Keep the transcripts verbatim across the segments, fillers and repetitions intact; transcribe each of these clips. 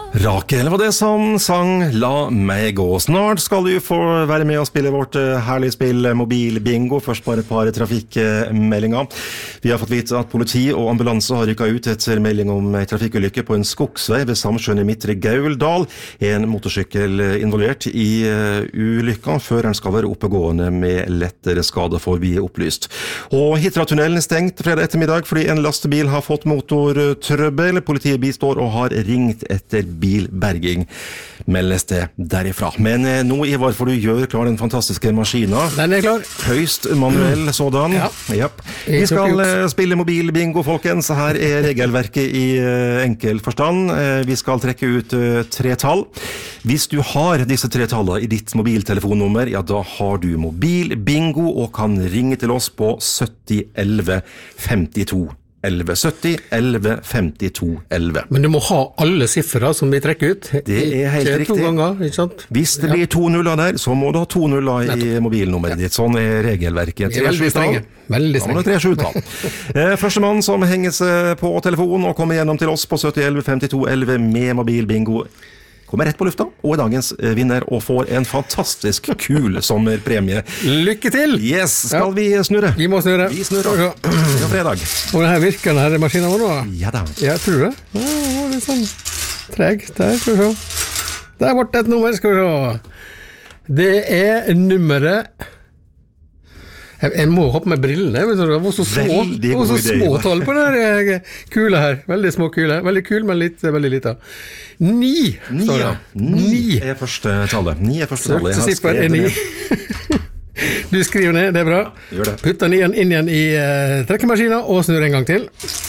Rakel var det som sang La meg gå. Snart skal du få være med og spille vårt herlige spill Mobilbingo. Først bare et par trafikkmeldinger. Vi har fått vite at politi og ambulanse har rykket ut etter melding om en trafikkulykke på en skogsvei ved Samsjøen i Midtre Gauldal. En motorsykkel involvert i ulykka. Føreren skal være oppegående med lettere skade, får vi opplyst. Og Hitra-tunnelen er stengt fredag ettermiddag fordi en lastebil har fått motortrøbbel. Politiet bistår og har ringt etter bilberging, meldes det derifra. Men eh, nå, Ivar, får du gjøre klar den fantastiske maskina. Den er klar. Høyst manuell sådan. Ja. Yep. Vi skal eh, spille mobilbingo, folkens. Her er regelverket i eh, enkel forstand. Eh, vi skal trekke ut eh, tre tall. Hvis du har disse tre tallene i ditt mobiltelefonnummer, ja, da har du mobilbingo og kan ringe til oss på sytti elleve femtito elleve sytti elleve femtito elleve. Men du må ha alle siffere som vi trekker ut. Det er helt ikke riktig. To ganger, ikke sant? Hvis det blir to nuller der, så må du ha to nuller i mobilnummeret ditt. Sånn er regelverket. Det er veldig strenge. Veldig strenge. tre sju tall. eh, første mann som henger seg på telefonen og kommer gjennom til oss på sytti elleve femtito elleve med mobilbingo, kommer rett på lufta, og er dagens vinner og får en fantastisk kul sommerpremie. Lykke til! Yes, skal ja. vi snurre? Vi må snurre. Vi snurrer. Det er fredag. Og det her virker den her maskinen vår nå? Ja da. Jeg tror det. Ja, det var litt sånn treg. Der, skal vi se. Der ble et nummer, skal vi se. Det er nummeret... Jeg, jeg må ha på meg brillene, det var så små, det var så små tall på den kule her. Veldig små kule. Veldig kul, men litt, veldig lite. Ni, Ni, ja. Ni er første tallet. Ni er første tallet. Søkte sipper er ni. Du skriver ned, det er bra. Ja, gjør det. Putt den igjen inn igjen i uh, trekkemaskinen, og snur en gang til.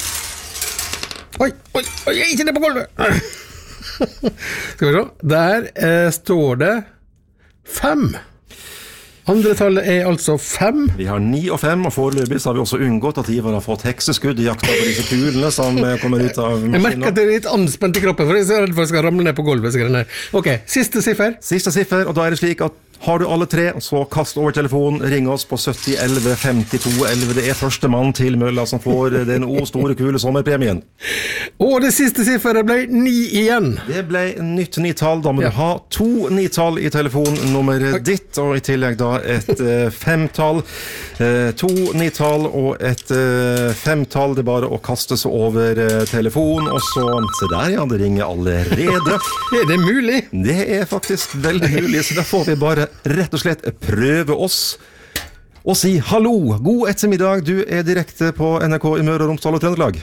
Oi, oi, oi, ikke ned på gulvet! Skal vi se. Der uh, står det fem. Andre tallet er altså fem. Vi har ni og fem, og foreløpig så har vi også unngått at Ivar har fått hekseskudd i jakta på disse kulene som kommer ut av maskinen. Jeg merker at det er litt anspent i kroppen, for jeg er redd for at jeg skal ramle ned på gulvet. Ok, siste siffer. Siste siffer, og da er det slik at har du alle tre, så kast over telefonen, ring oss på sytti elleve femtito elleve. Det er første mann til mølla som får den o store kule sommerpremien. Og det siste sifferet ble ni igjen. Det ble nytt nitall. Da må ja. du ha to nitall i telefonnummeret ditt, og i tillegg da et uh, femtall. Uh, to nitall og et uh, femtall. Det er bare å kaste seg over uh, telefon, og så, se der ja, det ringer allerede. Er det mulig? Det er faktisk veldig mulig, så da får vi bare rett og slett prøve oss og si hallo, god ettermiddag, du er direkte på N R K i Møre og Romsdal og Trøndelag.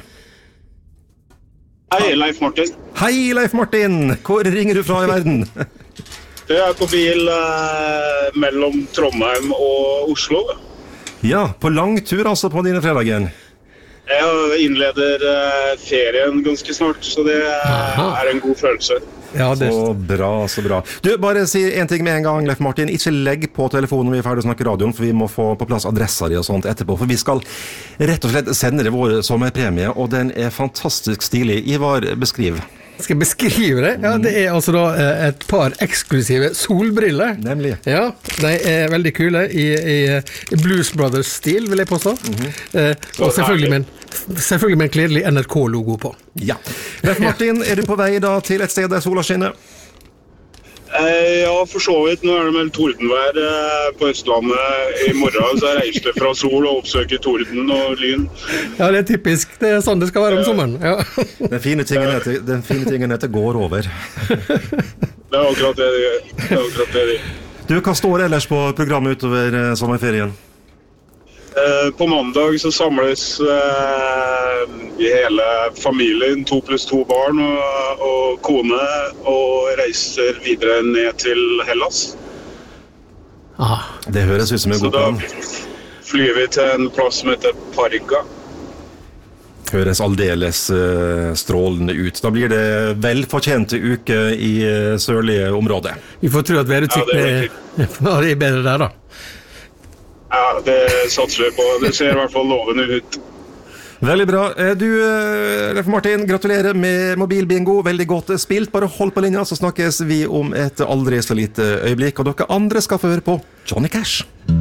Hei, Leif Martin. Hei, Leif Martin. Hvor ringer du fra i verden? Du er på bil eh, mellom Trondheim og Oslo. Ja, på lang tur altså på dine fredagen. Jeg innleder eh, ferien ganske snart, så det eh, er en god følelse. Ja, det... Så bra, så bra. Du, bare si en ting med en gang, Leif Martin. Ikke legg på telefonen når vi er ferdig å snakke radioen, for vi må få på plass adresser og sånt etterpå. For vi skal rett og slett sende det vår sommerpremie, og den er fantastisk stilig. Ivar, beskriv. Skal jeg beskrive det? Ja, det er altså da et par eksklusive solbriller. Nemlig. Ja, de er veldig kule i, i, i Blues Brothers-stil, vil jeg påstå. Mm-hmm. eh, og selvfølgelig med, en, selvfølgelig med en kledelig N R K-logo på. Ja. Leif Martin, er du på vei da til et sted der sola skinner? Eh, ja, for så vidt. Nå er det vel tordenvær eh, på Østlandet i morgen, så jeg reiser fra sol og oppsøker torden og lyn. Ja, det er typisk. Det er sånn det skal være om sommeren. Ja. Den fine tingen heter, den fine tingen heter går over. Det er akkurat det det gjør. Det er akkurat det det gjør. Du, hva står ellers på programmet utover eh, sommerferien? Eh, på mandag så samles eh, hele familien, to pluss to barn og, og kone, og reiser videre ned til Hellas. Ah, det høres ut som en god plan. Så da flyr vi til en plass som heter Parga. Høres aldeles uh, strålende ut. Da blir det vel fortjente uke i uh, sørlige området. Vi får tro at værutsikten ja, er, er bedre der da. Ja, det satser vi på. Det ser i hvert fall lovende ut. Veldig bra. Du, Leif Martin, gratulerer med mobilbingo. Veldig godt spilt. Bare hold på linja, så snakkes vi om et aldri så lite øyeblikk. Og dere andre skal få høre på Johnny Cash.